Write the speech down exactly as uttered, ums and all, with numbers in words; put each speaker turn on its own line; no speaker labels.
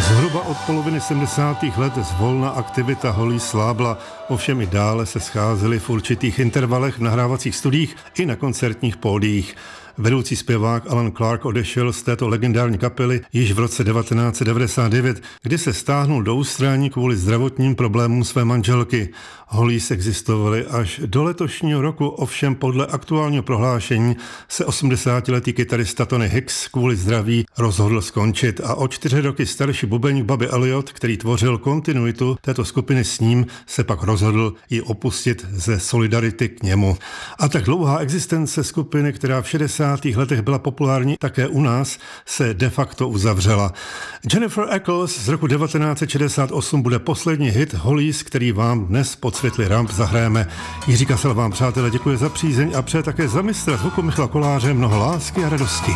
Zhruba od poloviny sedmdesátých let zvolna aktivita Holly slábla, ovšem i dále se scházeli v určitých intervalech v nahrávacích studiích i na koncertních pódiích. Vedoucí zpěvák Alan Clark odešel z této legendární kapely již v roce devatenáct set devadesát devět, kdy se stáhnul do ústraní kvůli zdravotním problémům své manželky. Hollies existovaly až do letošního roku, ovšem podle aktuálního prohlášení se osmdesátiletý kytarista Tony Hicks kvůli zdraví rozhodl skončit a o čtyři roky starší bubeník Bobby Elliott, který tvořil kontinuitu této skupiny s ním, se pak rozhodl ji opustit ze solidarity k němu. A tak dlouhá existence skupiny, která v šedesátých letech byla populární také u nás, se de facto uzavřela. Jennifer Eccles z roku devatenáct set šedesát osm bude poslední hit Hollies, který vám dnes pod světly ramp zahrajeme. Jiří Kasel vám, přátelé, děkuje za přízeň a přeje také za mistra zvuku Michala Koláře mnoho lásky a radosti.